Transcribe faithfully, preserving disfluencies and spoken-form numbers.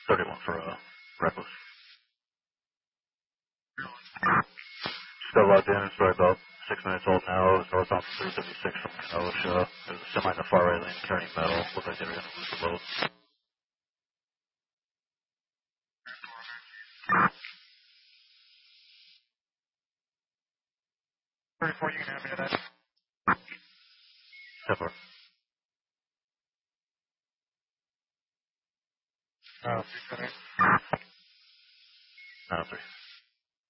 thirty-one for uh, reckless. Still logged in. It's probably about six minutes old now. It's northbound three seventy-six from Kenosha. There's a semi in the far right lane carrying metal. Looks like they were going to lose the load. thirty-four, you can have me to that. Pepper. Uh, three seventy. nine oh three.